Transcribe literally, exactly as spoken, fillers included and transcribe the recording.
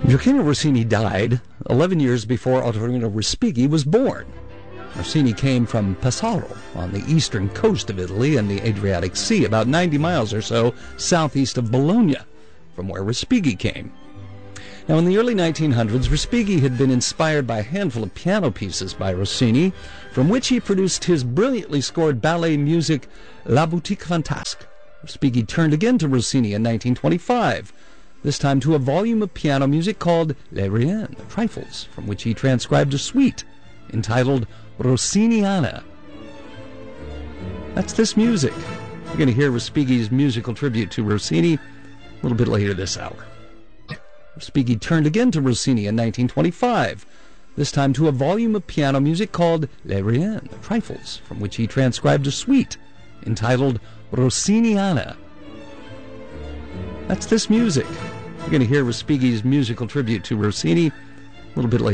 Gioachino Rossini died eleven years before Ottorino Respighi was born. Rossini came from Pesaro on the eastern coast of Italy and the Adriatic Sea, about ninety miles or so southeast of Bologna, from where Respighi came. Now, in the early nineteen hundreds, Respighi had been inspired by a handful of piano pieces by Rossini, from which he produced his brilliantly scored ballet music La Boutique Fantasque. Respighi turned again to Rossini in nineteen twenty-five, this time to a volume of piano music called Les Riens, the Trifles, from which he transcribed a suite entitled Rossiniana. That's this music. You're going to hear Respighi's musical tribute to Rossini a little bit later this hour. Respighi turned again to Rossini in nineteen twenty-five, this time to a volume of piano music called Les Riens, the Trifles, from which he transcribed a suite entitled Rossiniana. That's this music. You're going to hear Respighi's musical tribute to Rossini a little bit later.